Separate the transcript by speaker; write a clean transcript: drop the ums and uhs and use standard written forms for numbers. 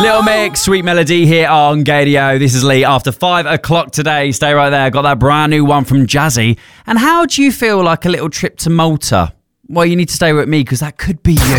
Speaker 1: Little Mix, Sweet Melody here on Gadio. This is Lee after 5 o'clock today. Stay right there. Got that brand new one from Jazzy. And how do you feel like a little trip to Malta? Well, you need to stay with me because that could be you.